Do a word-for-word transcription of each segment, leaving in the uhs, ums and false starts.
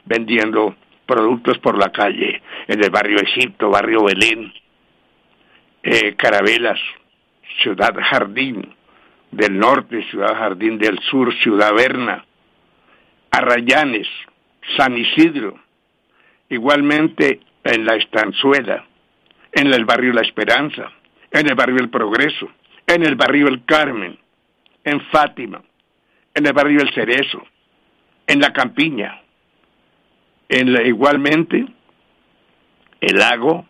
vendiendo productos por la calle, en el barrio Egipto, barrio Belén, eh, Carabelas, Ciudad Jardín del Norte, Ciudad Jardín del Sur, Ciudad Berna, Arrayanes, San Isidro, igualmente en La Estanzuela, en el barrio La Esperanza, en el barrio El Progreso, en el barrio El Carmen, en Fátima, en el barrio El Cerezo, en La Campiña, en la, igualmente El Lago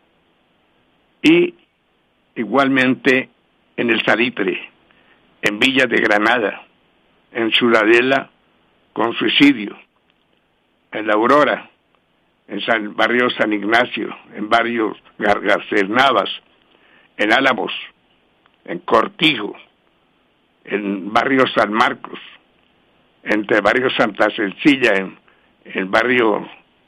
y igualmente en El Salitre, en Villa de Granada, en Ciudadela con Suicidio, en La Aurora, en San, barrio San Ignacio, en barrio Garcernavas, en Álamos, en Cortijo, en barrio San Marcos, entre barrio Santa Cecilia, en el barrio,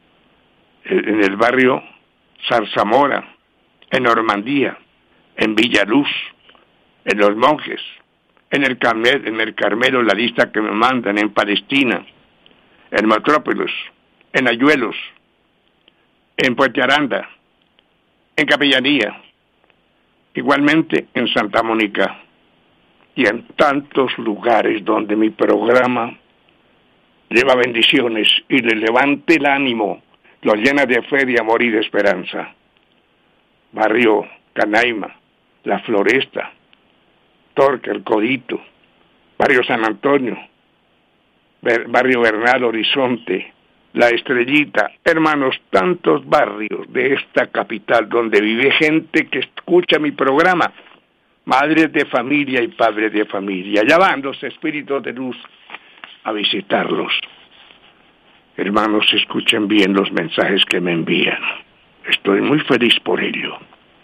en el barrio Zarzamora, en Normandía, en Villaluz, en Los Monjes, en el Carmelo, en el Carmelo, la lista que me mandan, en Palestina, en Metrópolis, en Ayuelos, en Puente Aranda, en Capellanía, igualmente en Santa Mónica y en tantos lugares donde mi programa lleva bendiciones y le levanta el ánimo, lo llena de fe, de amor y de esperanza. Barrio Canaima, La Floresta, Torque, El Codito, barrio San Antonio, barrio Bernal Horizonte, La Estrellita, hermanos, tantos barrios de esta capital donde vive gente que escucha mi programa, madres de familia y padres de familia, llamándose espíritus de luz a visitarlos. Hermanos, escuchen bien los mensajes que me envían. Estoy muy feliz por ello.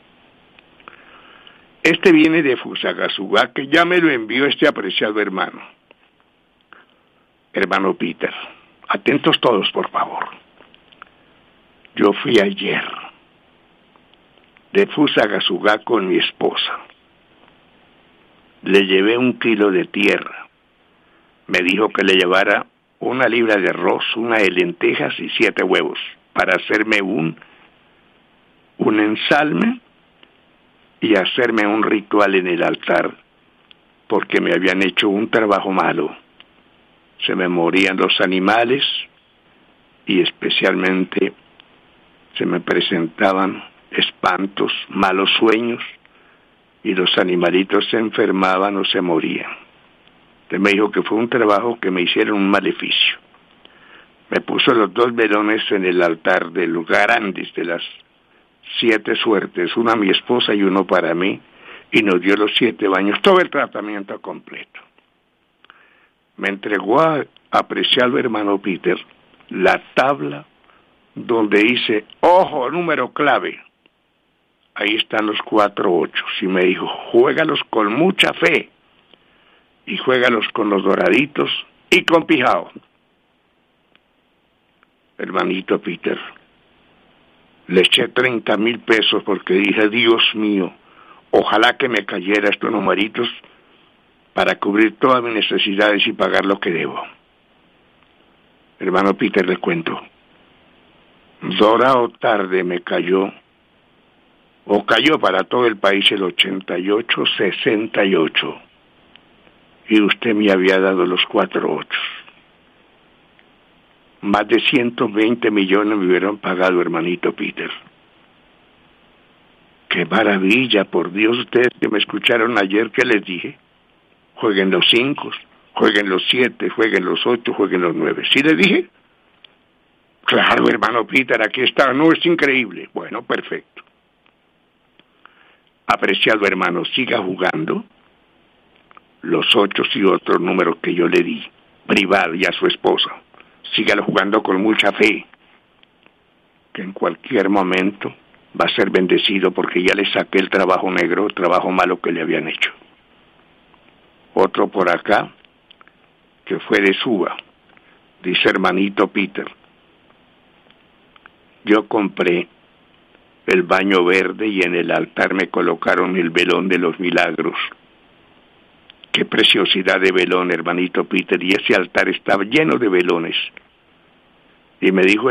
Este viene de Fusagasugá, que ya me lo envió este apreciado hermano. Hermano Peter, atentos todos, por favor. Yo fui ayer de Fusagasugá con mi esposa. Le llevé un kilo de tierra. Me dijo que le llevara una libra de arroz, una de lentejas y siete huevos para hacerme un, un ensalme y hacerme un ritual en el altar, porque me habían hecho un trabajo malo. Se me morían los animales y especialmente se me presentaban espantos, malos sueños, y los animalitos se enfermaban o se morían. Entonces me dijo que fue un trabajo que me hicieron un maleficio. Me puso los dos velones en el altar de los grandes de las siete suertes, uno a mi esposa y uno para mí, y nos dio los siete baños, todo el tratamiento completo. Me entregó a apreciado hermano Peter la tabla donde dice, ojo, número clave. Ahí están los cuatro ochos. Y me dijo, juégalos con mucha fe. Y juégalos con los doraditos y con pijao. Hermanito Peter, le eché treinta mil pesos porque dije, Dios mío, ojalá que me cayera estos numeritos para cubrir todas mis necesidades y pagar lo que debo. Hermano Peter, le cuento. Dora o tarde me cayó, o cayó para todo el país el ochenta y ocho sesenta y ocho. Y usted me había dado los cuatro ochos. Más de ciento veinte millones me hubieran pagado, hermanito Peter. ¡Qué maravilla! Por Dios, ustedes que me escucharon ayer, ¿qué les dije? Jueguen los cinco, jueguen los siete, jueguen los ocho, jueguen los nueve. ¿Sí les dije? Claro, hermano Peter, aquí está. No, es increíble. Bueno, perfecto. Apreciado hermano, siga jugando los ocho y otros números que yo le di, privado y a su esposa. Sígalo jugando con mucha fe, que en cualquier momento va a ser bendecido porque ya le saqué el trabajo negro, el trabajo malo que le habían hecho. Otro por acá, que fue de Suba, dice hermanito Peter, yo compré el baño verde y en el altar me colocaron el velón de los milagros. Qué preciosidad de velón, hermanito Peter, y ese altar estaba lleno de velones. Y me dijo